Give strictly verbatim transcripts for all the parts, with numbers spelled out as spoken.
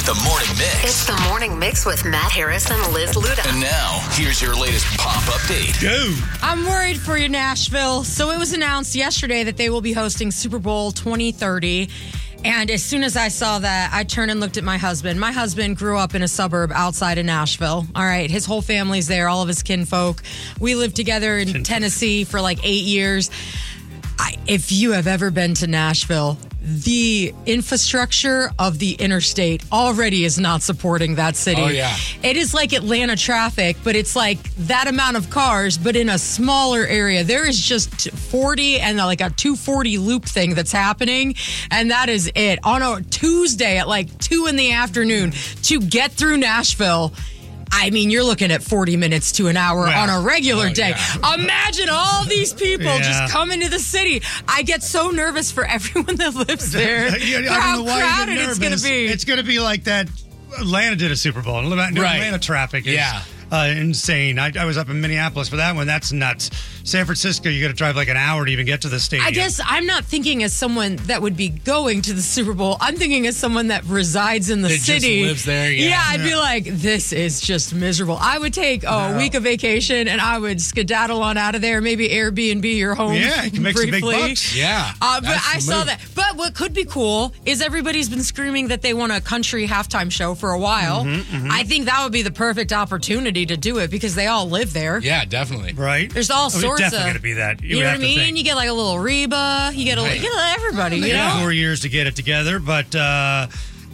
with the Morning Mix. It's the Morning Mix with Matt Harris and Liz Luda. And now, here's your latest pop update. Go. I'm worried for you, Nashville. So it was announced yesterday that they will be hosting Super Bowl twenty thirty. And as soon as I saw that, I turned and looked at my husband. My husband grew up in a suburb outside of Nashville. All right. His whole family's there, all of his kinfolk. We lived together in kinfolk. Tennessee for like eight years. I, if you have ever been to Nashville, the infrastructure of the interstate already is not supporting that city. Oh, yeah. It is like Atlanta traffic, but it's like that amount of cars, but in a smaller area. There is just forty and like a two forty loop thing that's happening, and that is it. On a Tuesday at like two in the afternoon to get through Nashville, I mean, you're looking at forty minutes to an hour well, on a regular oh, day. yeah. Imagine all these people Yeah. just coming to the city. I get so nervous for everyone that lives there. Yeah, I for how don't know why you get crowded it's going to nervous. be. It's going to be like that. Atlanta did a Super Bowl. Atlanta, Right. Atlanta traffic is Yeah. uh, insane. I, I was up in Minneapolis for that one. That's nuts. San Francisco, you got to drive like an hour to even get to the stadium. I guess I'm not thinking as someone that would be going to the Super Bowl. I'm thinking as someone that resides in the That just city. lives there, yeah. I'd be like, this is just miserable. I would take a No. week of vacation and I would skedaddle on out of there. Maybe Airbnb your home. Yeah, you can make some big briefly. bucks. Yeah. Uh, but that's I the saw move. that. But what could be cool is everybody's been screaming that they want a country halftime show for a while. Mm-hmm, I think that would be the perfect opportunity to do it because they all live there. Yeah, definitely. Right? There's all Oh, sorts definitely of- going to be that. You, would know what I have to mean? think. You get like a little Reba. You get a Right. you get everybody. You Yeah, know. four years to get it together, but uh,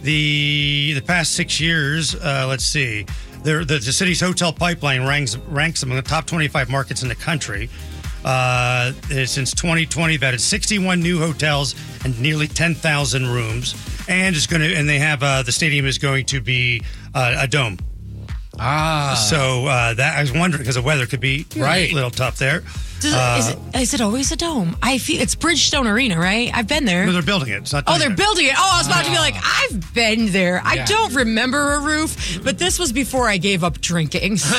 the the past six years, uh, let's see, the, the the city's hotel pipeline ranks ranks among the top twenty-five markets in the country. Uh, since twenty twenty, they've added sixty-one new hotels and nearly ten thousand rooms, and it's going to and they have uh, the stadium is going to be uh, a dome. Ah. So uh, that I was wondering because the weather could be Right. a little tough there. Does it, is, it, is it always a dome? I feel it's Bridgestone Arena, right? I've been there. No, they're building it. It's not Oh, done they're yet. building it. Oh, I was about to be like, I've been there. I Yeah. don't remember a roof, but this was before I gave up drinking. So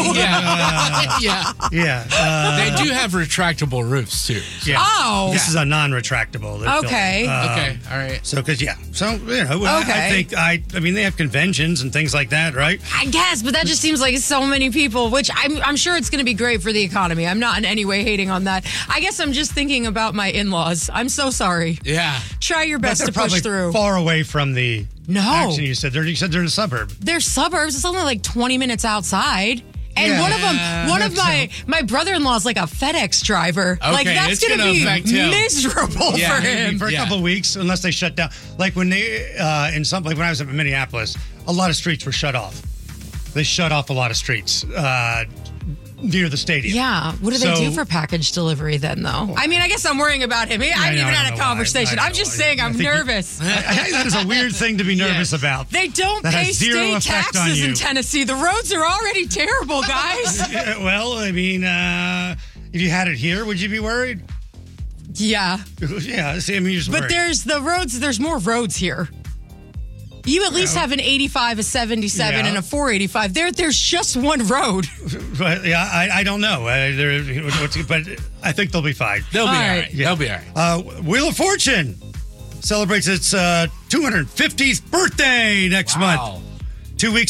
Yeah. yeah. Yeah. Uh, They do have retractable roofs, too. yeah. Oh. This is a non-retractable. they're Okay. building. Uh, Okay. All right. So, because, yeah. So, you know, I- I Okay. think, I I mean, they have conventions and things like that, right? I guess, but that just seems like so many people, which I'm, I'm sure it's going to be great for the economy. I'm not in any way hating on that. I guess I'm just thinking about my in-laws. I'm so sorry. Yeah. Try your But best they're to probably push through. far away from the No. action you said. They're, you said they're in a suburb. They're suburbs. It's only like twenty minutes outside. And Yeah, one of them, one of that's my my brother-in-law is like a FedEx driver. like Okay, that's it's gonna, gonna be affect him. miserable Yeah, for him. For a Yeah. couple of weeks, unless they shut down. Like when they, uh, in some, like when I was up in Minneapolis, a lot of streets were shut off. They shut off a lot of streets uh, near the stadium. Yeah. What do they So- do for package delivery then, though? I mean, I guess I'm worrying about him. I haven't know, even I had don't a know why. conversation. I I'm know. just I- saying I I'm think you- nervous. I, I think that is a weird thing to be nervous Yes. about. They don't That has pay zero state effect on taxes in you. Tennessee. The roads are already terrible, guys. Yeah, well, I mean, uh, if you had it here, would you be worried? Yeah. Yeah, see, I mean, you're just But worried. there's the roads, there's more roads here. You at least have an eighty-five, a seventy-seven, Yeah. and a four eighty-five. There, there's just one road. But, yeah, I, I don't know. Uh, there- what's- but I think they'll be fine. They'll be All all right. right. They'll be all right. Uh, Wheel of Fortune celebrates its uh, two hundred fiftieth birthday next Wow. month. Two weeks